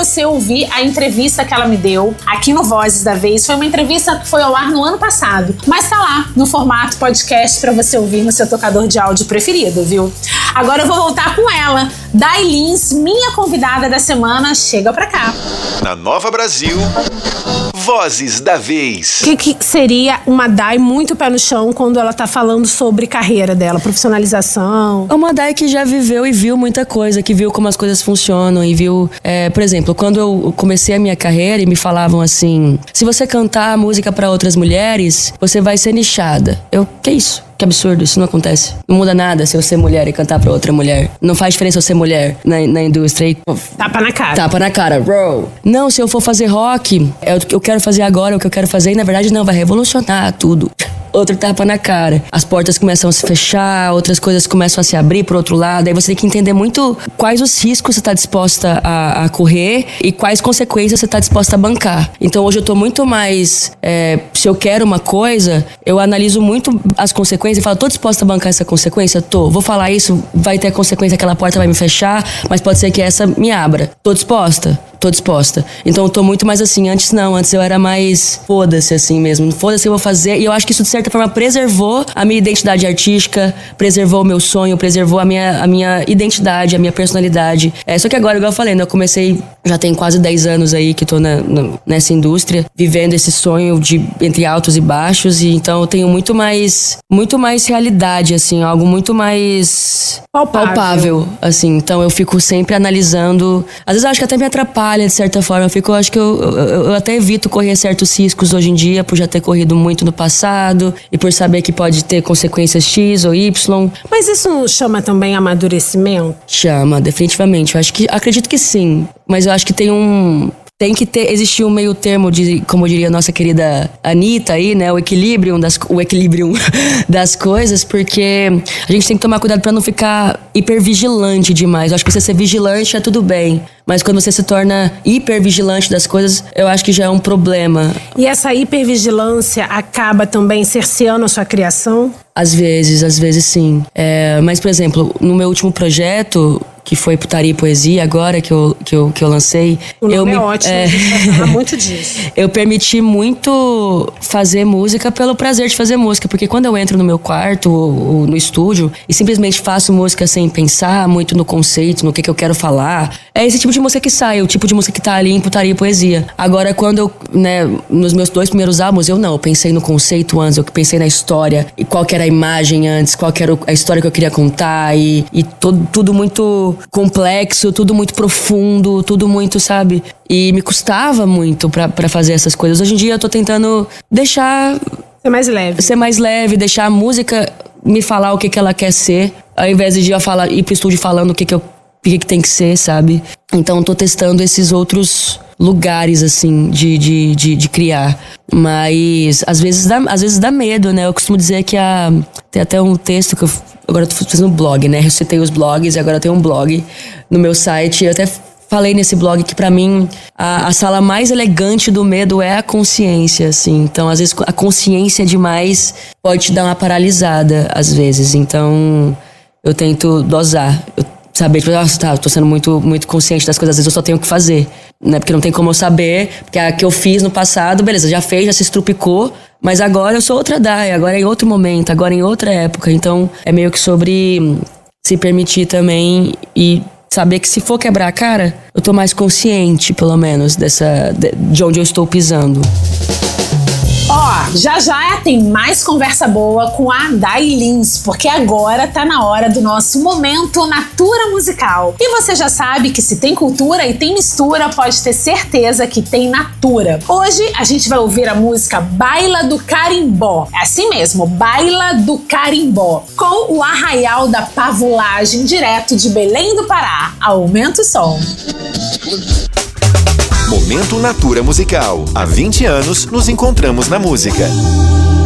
você ouvir a entrevista que ela me deu aqui no Vozes da Vez. Foi uma entrevista que foi ao ar no ano passado, mas tá lá no formato podcast pra você ouvir no seu tocador de áudio preferido, viu? Agora eu vou voltar com ela. Dai Lins, minha convidada da semana, chega pra cá. Na Nova Brasil, Vozes da Vez. O que seria uma Dai muito pé no chão quando ela tá falando sobre carreira dela, profissionalização? É uma Dai que já viveu e viu muita coisa, que viu como as coisas funcionam e viu... por exemplo, quando eu comecei a minha carreira e me falavam assim, se você cantar música pra outras mulheres, você vai ser nichada. Que isso? Que absurdo, isso não acontece. Não muda nada se eu ser mulher e cantar pra outra mulher. Não faz diferença eu ser mulher na indústria. E, tapa na cara. Tapa na cara, bro. Não, se eu for fazer rock, é o que eu quero fazer agora, é o que eu quero fazer. E na verdade não, vai revolucionar tudo. Outro tapa na cara. As portas começam a se fechar, outras coisas começam a se abrir pro outro lado. Aí você tem que entender muito quais os riscos você tá disposta a correr e quais consequências você tá disposta a bancar. Então hoje eu tô muito mais... se eu quero uma coisa, eu analiso muito as consequências e falo, tô disposta a bancar essa consequência? Tô. Vou falar isso, vai ter a consequência, aquela porta vai me fechar, mas pode ser que essa me abra. Tô disposta? Tô disposta. Então eu tô muito mais assim. Antes não, antes eu era mais foda-se assim mesmo. Foda-se, eu vou fazer. E eu acho que isso de certa forma preservou a minha identidade artística, preservou o meu sonho, preservou a minha identidade, a minha personalidade. Só que agora, igual eu falei, né, eu comecei, já tem quase 10 anos aí que tô nessa indústria, vivendo esse sonho entre altos e baixos, e então eu tenho muito mais realidade, assim, algo muito mais palpável, assim. Então eu fico sempre analisando. Às vezes eu acho que até me atrapalha de certa forma. Eu acho que eu até evito correr certos riscos hoje em dia, por já ter corrido muito no passado e por saber que pode ter consequências X ou Y. Mas isso não chama também amadurecimento? Chama, definitivamente. Acredito que sim. Mas eu acho que tem que existir um meio termo de, como diria a nossa querida Anitta aí, né? O equilíbrio das coisas, porque a gente tem que tomar cuidado pra não ficar hipervigilante demais. Eu acho que você ser vigilante é tudo bem, mas quando você se torna hipervigilante das coisas, eu acho que já é um problema. E essa hipervigilância acaba também cerceando a sua criação? Às vezes sim. Mas, por exemplo, no meu último projeto, que foi Putaria e Poesia, agora que eu lancei... O nome é ótimo, a gente vai falar muito disso. Eu permiti muito fazer música pelo prazer de fazer música, porque quando eu entro no meu quarto ou no estúdio e simplesmente faço música sem pensar muito no conceito, no que eu quero falar, é esse tipo de música que sai, o tipo de música que tá ali em Putaria e Poesia. Agora, quando eu, nos meus 2 primeiros álbuns, eu pensei no conceito antes, eu pensei na história, e qual que era a imagem antes, qual que era a história que eu queria contar, e tudo muito complexo, tudo muito profundo, tudo muito, sabe? E me custava muito pra fazer essas coisas. Hoje em dia eu tô tentando ser mais leve, deixar a música me falar o que ela quer ser, ao invés de ir pro estúdio falando o que tem que ser, sabe? Então eu tô testando esses outros lugares, assim, de criar. Mas às vezes dá medo, né? Eu costumo dizer que tem até um texto que agora eu tô fazendo blog, né? Eu citei os blogs e agora eu tenho um blog no meu site. Eu até falei nesse blog que pra mim a sala mais elegante do medo é a consciência, assim. Então, às vezes, a consciência demais pode te dar uma paralisada, às vezes. Então, eu tento dosar. Saber, eu tô sendo muito, muito consciente das coisas, às vezes eu só tenho que fazer, né? Porque não tem como eu saber, porque a que eu fiz no passado, beleza, já se estrupicou, mas agora eu sou outra Dai, agora é em outro momento, agora é em outra época. Então é meio que sobre se permitir também e saber que se for quebrar a cara, eu tô mais consciente, pelo menos, de onde eu estou pisando. Já tem mais conversa boa com a Dai Lins, porque agora tá na hora do nosso momento Natura Musical. E você já sabe que se tem cultura e tem mistura, pode ter certeza que tem Natura. Hoje a gente vai ouvir a música Baila do Carimbó. É assim mesmo, Baila do Carimbó, com o Arraial da Pavulagem, direto de Belém do Pará. Aumenta o som. Momento Natura Musical. Há 20 anos nos encontramos na música.